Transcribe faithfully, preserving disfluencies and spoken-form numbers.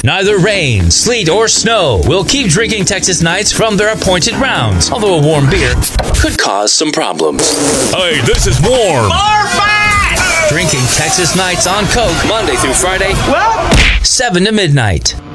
Neither rain, sleet, or snow will keep drinking Texas Nights from their appointed rounds, although a warm beer could cause some problems. Hey, this is warm. More fat! Drinking Texas Nights on Coke Monday through Friday, What? seven to midnight.